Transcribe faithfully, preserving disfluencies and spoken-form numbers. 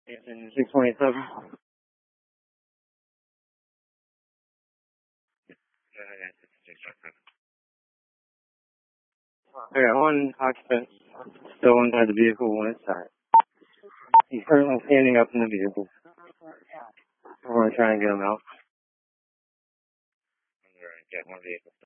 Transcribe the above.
Station six twenty-seven. I got one occupant still inside the vehicle, one inside. He's currently standing up in the vehicle. We're going to try and get him out. I'm going to get one vehicle.